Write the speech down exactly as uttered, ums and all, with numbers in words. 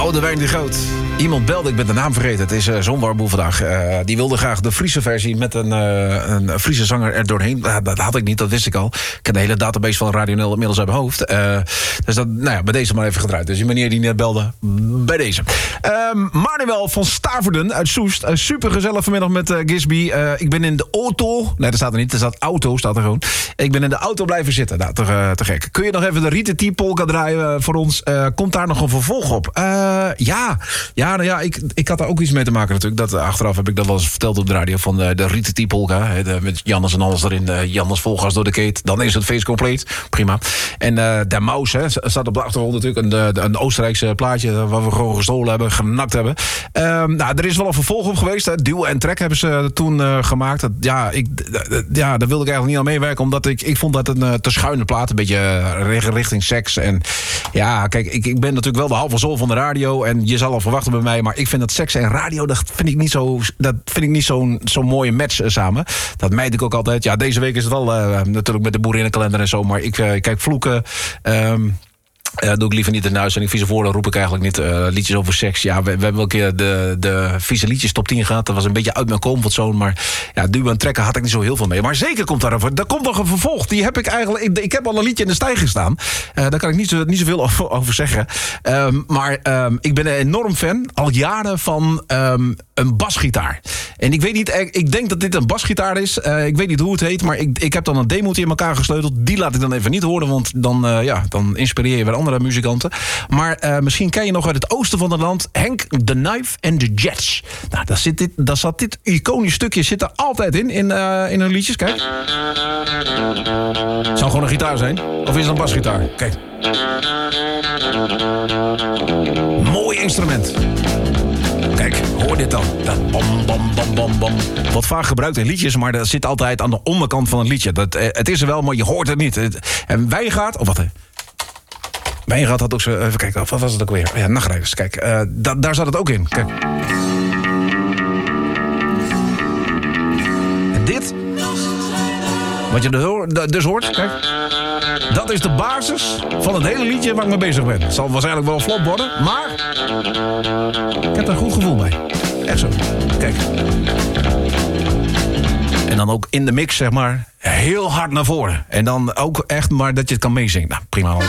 Boudewijn de Groot. Iemand belde, ik ben de naam vergeten. Het is uh, zo'n warboel vandaag. Uh, die wilde graag de Friese versie met een, uh, een Friese zanger er doorheen. Uh, dat had ik niet, dat wist ik al. Ik ken de hele database van Radio Nel inmiddels uit mijn hoofd. Uh, dus dat, nou ja, bij deze maar even gedraaid. Dus die meneer die net belde, bij deze. Um, Manuel van Staverden uit Soest. Uh, super gezellig vanmiddag met uh, Gisby. Uh, ik ben in de auto. Nee, dat staat er niet. Er staat auto, staat er gewoon. Ik ben in de auto blijven zitten. Nou, te, uh, te gek. Kun je nog even de Rita T polka draaien uh, voor ons? Uh, komt daar nog een vervolg op? Uh, ja, ja. Nou ja, ik, ik had daar ook iets mee te maken natuurlijk. Dat, achteraf heb ik dat wel eens verteld op de radio van de, de Rita T polka. He, de, met Jannes en alles erin. De Jannes volgas door de keet. Dan is het feest compleet. Prima. En uh, de Maus, hè, staat op de achtergrond natuurlijk. Een, een, een Oostenrijkse plaatje waar we gewoon gestolen hebben, genakt hebben. Uh, nou, er is wel een vervolg op geweest. Hè. Duw en Trek hebben ze toen uh, gemaakt. Dat, ja, ik, ja, daar wilde ik eigenlijk niet aan meewerken. Omdat ik, ik vond dat een uh, te schuine plaat. Een beetje uh, richting seks. En ja, kijk, ik, ik ben natuurlijk wel de halve zool van de radio. En je zal al verwachten bij mij. Maar ik vind dat seks en radio, dat vind ik niet zo, dat vind ik niet zo'n, zo'n mooie match uh, samen. Dat meid ik ook altijd. Ja, deze week is het wel uh, natuurlijk met de boerinnenkalender en zo. Maar ik, uh, kijk, vloeken... Um, Uh, doe ik liever niet in de uitzending. Vieze woorden roep ik eigenlijk niet. Uh, liedjes over seks. Ja, we, we hebben wel een keer de, de vieze liedjes top tien gehad. Dat was een beetje uit mijn comfortzone. Maar ja, duwen en trekken had ik niet zo heel veel mee. Maar zeker komt daar een... Er komt nog een vervolg. Die heb ik eigenlijk... Ik, ik heb al een liedje in de stijger staan. Uh, daar kan ik niet, zo, niet zoveel over, over zeggen. Um, maar um, ik ben een enorm fan. Al jaren van um, een basgitaar. En ik weet niet... Ik denk dat dit een basgitaar is. Uh, ik weet niet hoe het heet. Maar ik, ik heb dan een demootje in elkaar gesleuteld. Die laat ik dan even niet horen. Want dan, uh, ja, dan inspireer je weer andere muzikanten. Maar uh, misschien ken je nog uit het oosten van het land Henk, The Knife en The Jets. Nou, daar, zit dit, daar zat dit iconisch stukje zit er altijd in, in, uh, in hun liedjes. Kijk. Het zou gewoon een gitaar zijn. Of is het een basgitaar? Kijk. Mooi instrument. Kijk, hoor dit dan. Dat bam, bam, bam, bam, bam. Wat vaak gebruikt in liedjes, maar dat zit altijd aan de onderkant van het liedje. Dat, uh, het is er wel, maar je hoort het niet. Het, en Wijngaard, of wat hè? Wijngaard had ook zo... Even kijken, wat was het ook weer? Ja, Nachtrijders. Kijk, uh, da, daar zat het ook in. Kijk. En dit... Wat je dus hoort, kijk. Dat is de basis van het hele liedje waar ik mee bezig ben. Het zal waarschijnlijk wel een flop worden, maar... Ik heb er een goed gevoel bij. Echt zo. Kijk. En dan ook in de mix, zeg maar, heel hard naar voren. En dan ook echt maar dat je het kan meezingen. Nou, prima.